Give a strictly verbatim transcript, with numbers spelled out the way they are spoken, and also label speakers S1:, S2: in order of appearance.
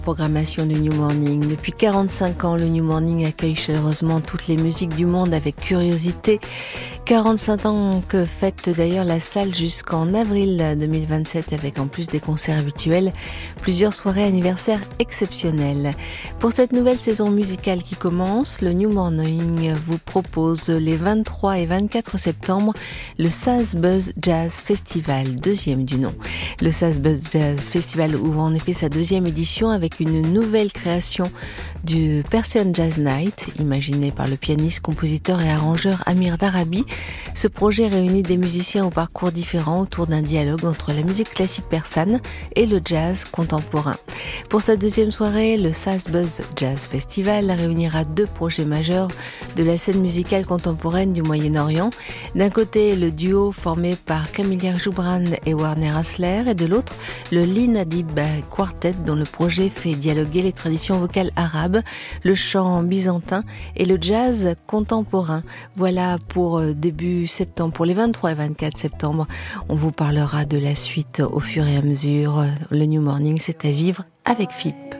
S1: Programmation du New Morning. Depuis quarante-cinq ans, le New Morning accueille chaleureusement toutes les musiques du monde avec curiosité. quarante-cinq ans que fête d'ailleurs la salle jusqu'en avril deux mille vingt-sept avec en plus des concerts habituels, plusieurs soirées anniversaires exceptionnelles. Pour cette nouvelle saison musicale qui commence, le New Morning vous propose les vingt-trois et vingt-quatre septembre le Saz Buzz Jazz Festival, deuxième du nom. Le Saz Buzz Jazz Festival ouvre en effet sa deuxième édition avec une nouvelle création du Persian Jazz Night, imaginé par le pianiste, compositeur et arrangeur Amir Darabi. Ce projet réunit des musiciens au parcours différents autour d'un dialogue entre la musique classique persane et le jazz contemporain. Pour sa deuxième soirée, le Saz Buzz Jazz Festival réunira deux projets majeurs de la scène musicale contemporaine du Moyen-Orient. D'un côté, le duo formé par Camilla Joubran et Warner Asler, et de l'autre, le Lee Nadib Quartet, dont le projet fait dialoguer les traditions vocales arabes, le chant byzantin et le jazz contemporain. Voilà pour début septembre, pour les vingt-trois et vingt-quatre septembre. On vous parlera de la suite au fur et à mesure. Le New Morning, c'est à vivre avec F I P.